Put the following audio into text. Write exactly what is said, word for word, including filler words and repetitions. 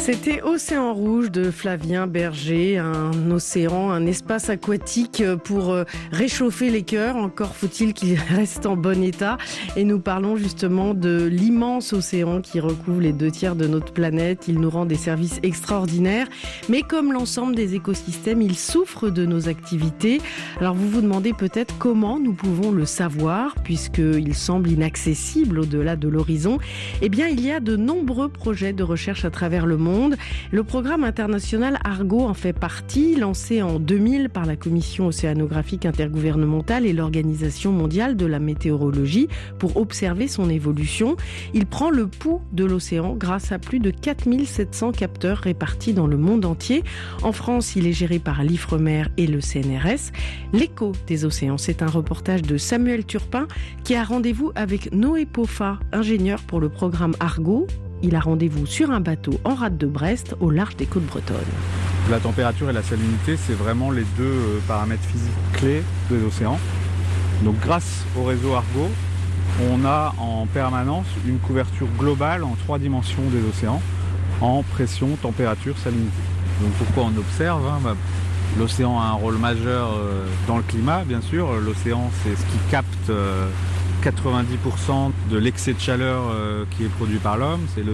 C'était Océan Rouge de Flavien Berger, un océan, un espace aquatique pour réchauffer les cœurs. Encore faut-il qu'il reste en bon état. Et nous parlons justement de l'immense océan qui recouvre les deux tiers de notre planète. Il nous rend des services extraordinaires. Mais comme l'ensemble des écosystèmes, il souffre de nos activités. Alors vous vous demandez peut-être comment nous pouvons le savoir, puisqu'il semble inaccessible au-delà de l'horizon. Eh bien, il y a de nombreux projets de recherche à travers le monde. Le programme international Argo en fait partie, lancé en deux mille par la Commission océanographique intergouvernementale et l'Organisation mondiale de la météorologie pour observer son évolution. Il prend le pouls de l'océan grâce à plus de quatre mille sept cents capteurs répartis dans le monde entier. En France, il est géré par l'Ifremer et le C N R S. L'écho des océans, c'est un reportage de Samuel Turpin qui a rendez-vous avec Noé Poffa, ingénieur pour le programme Argo. Il a rendez-vous sur un bateau en rade de Brest, au large des côtes bretonnes. La température et la salinité, c'est vraiment les deux paramètres physiques clés des océans. Donc grâce au réseau Argo, on a en permanence une couverture globale en trois dimensions des océans, en pression, température, salinité. Donc pourquoi on observe hein bah, l'océan a un rôle majeur dans le climat, bien sûr. L'océan, c'est ce qui capte quatre-vingt-dix pour cent de l'excès de chaleur qui est produit par l'homme. C'est le